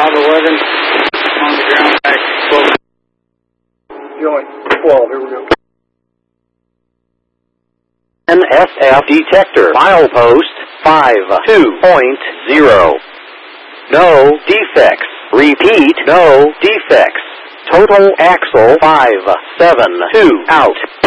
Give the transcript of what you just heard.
511 on the ground back 12. Joint 12, here we go. NSF detector, milepost 52.0. No defects. Repeat, no defects. Total axle 572 out.